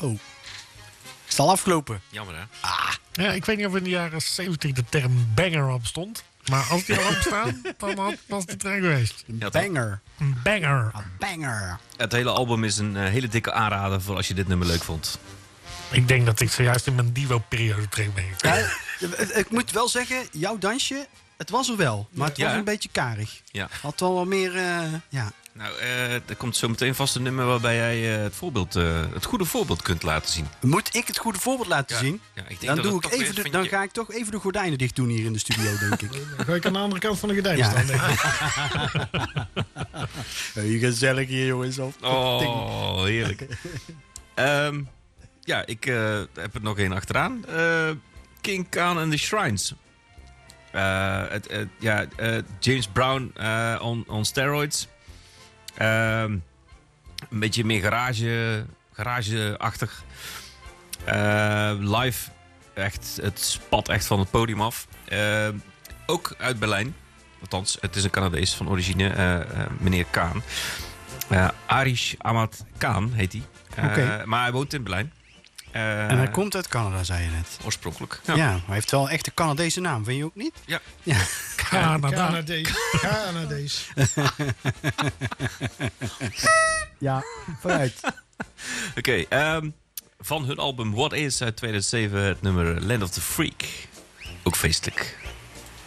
Oh. Is het al afgelopen? Jammer, hè? Ja, ik weet niet of in de jaren 70 de term banger op stond. Maar als die al op staan, dan was die trein geweest. Een Ja, toch? banger. Een banger. Een banger. Het hele album is een hele dikke aanrader voor als je dit nummer leuk vond. Ik denk dat ik zojuist in mijn Divo-periode terecht ben gekomen. Ja, ik moet wel zeggen, jouw dansje, het was er wel. Maar het was Ja. een beetje karig. Ja. Had wel wat meer, ja. Nou, er komt zo meteen vast een nummer waarbij jij het goede voorbeeld kunt laten zien. Moet ik het goede voorbeeld laten zien? Ja, ik denk Dan, dat doe het ik toch even weer dan ga ik toch even de gordijnen dicht doen hier in de studio, denk ik. Dan ga ik aan de andere kant van de gordijn Ja. staan, denk ik. Hey, gezellig hier, jongens. Oh, heerlijk. Ja, ik heb er nog één achteraan. King Khan and the Shrines. James Brown on steroids. Een beetje meer garage-achtig. Live, echt, het spat echt van het podium af. Ook uit Berlijn. Althans, het is een Canadees van origine, meneer Khan. Arish Ahmad Khan heet hij. Oké. Maar hij woont in Berlijn. En hij komt uit Canada, zei je net. Oorspronkelijk. Ja, hij heeft wel echt een Canadese naam, vind je ook niet? Ja. Ja. Canada. Canadees. Ja, vooruit. Oké, van hun album What Is uit 2007 het nummer Land of the Freak. Ook feestelijk.